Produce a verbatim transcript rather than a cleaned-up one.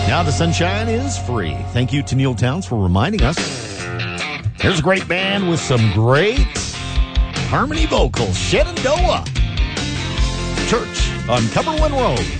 Now the sunshine is free. Thank you to Neil Towns for reminding us. Here's a great band with some great harmony vocals. Shenandoah Church on Cumberland Road.